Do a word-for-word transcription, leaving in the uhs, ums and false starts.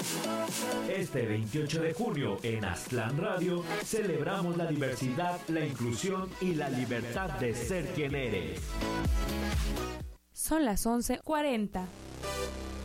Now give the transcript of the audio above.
Este veintiocho de junio en Aztlán Radio celebramos la diversidad, la inclusión y la libertad de ser quien eres. Son las once cuarenta.